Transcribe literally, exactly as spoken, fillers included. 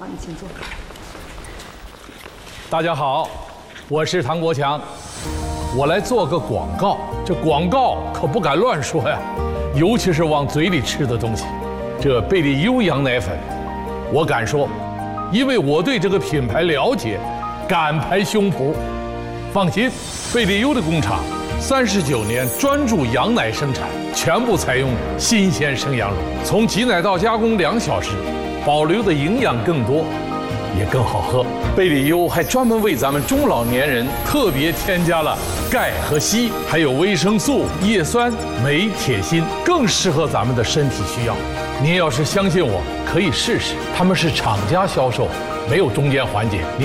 好，你请坐。 大家好，我是唐国强，我来做个广告。这广告可不敢乱说呀，尤其是往嘴里吃的东西。这贝利优羊奶粉，我敢说，因为我对这个品牌了解，敢拍胸脯。放心，贝利优的工厂三十九年专注羊奶生产，全部采用新鲜生羊乳，从挤奶到加工两小时，保留的营养更多，也更好喝。贝利优还专门为咱们中老年人特别添加了钙和硒，还有维生素、叶酸、镁、铁、锌，更适合咱们的身体需要。您要是相信我，可以试试，他们是厂家销售，没有中间环节。